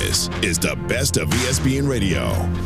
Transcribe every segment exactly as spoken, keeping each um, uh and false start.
This is the best of E S P N Radio.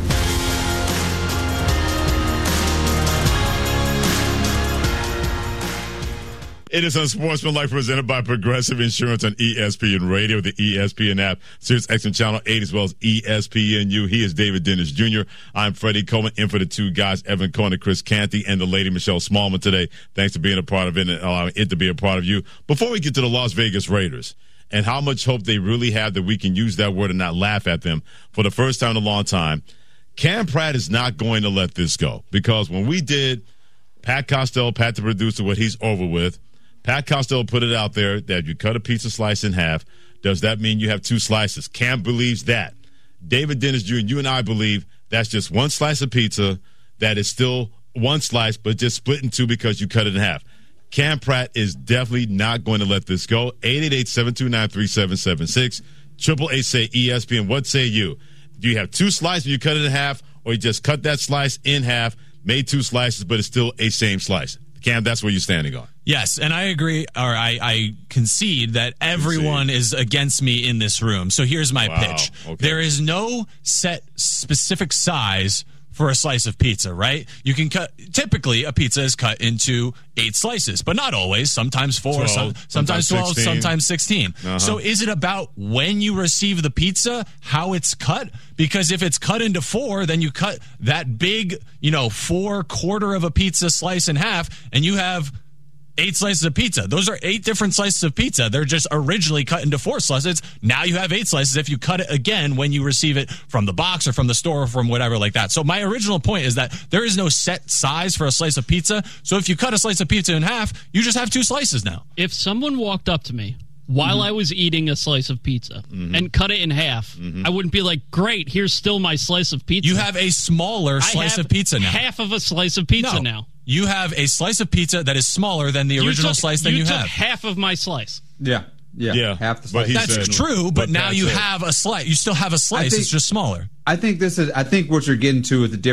It is Unsportsmanlike, presented by Progressive Insurance on E S P N Radio, the E S P N app, Sirius X M Channel eight, as well as E S P N U. He is David Dennis Junior I'm Freddie Coleman, in for the two guys, Evan Cohen and Chris Canty, and the lady Michelle Smallman today. Thanks for being a part of it and allowing it to be a part of you. Before we get to the Las Vegas Raiders and how much hope they really have that we can use that word and not laugh at them for the first time in a long time, Cam Pratt is not going to let this go, because when we did Pat Costello, Pat the producer, what he's over with, Pat Costello put it out there that you cut a pizza slice in half. Does that mean you have two slices? Cam believes that. David Dennis Junior, you and I believe that's just one slice of pizza that is still one slice, but just split in two because you cut it in half. Cam Pratt is definitely not going to let this go. eight eight eight, seven two nine, three seven seven six. Triple A say E S P N. What say you? Do you have two slices and you cut it in half, or you just cut that slice in half, made two slices, but it's still a same slice? Cam, that's where you're standing on. Yes, and I agree, or I, I concede that everyone concede. is against me in this room. So here's my wow. pitch. Okay. There is no set specific size for a slice of pizza, right? You can cut, typically a pizza is cut into eight slices, but not always, sometimes four, twelve, some, sometimes twelve, sixteen. Sometimes sixteen. Uh-huh. So is it about when you receive the pizza, how it's cut? Because if it's cut into four, then you cut that big, you know, four quarter of a pizza slice in half, and you have eight slices of pizza. Those are eight different slices of pizza. They're just originally cut into four slices. Now you have eight slices if you cut it again when you receive it from the box or from the store or from whatever like that. So my original point is that there is no set size for a slice of pizza. So if you cut a slice of pizza in half, you just have two slices now. If someone walked up to me while mm-hmm. I was eating a slice of pizza mm-hmm. and cut it in half, mm-hmm. I wouldn't be like, great, here's still my slice of pizza. You have a smaller slice of pizza now. Half of a slice of pizza no. now. You have a slice of pizza that is smaller than the original you took, slice that you, you have. took half of my slice. Yeah, yeah, yeah. half the slice. That's said, true, but, but now you it. have a slice. You still have a slice. Think, it's just smaller. I think this is. I think what you're getting to is the difference.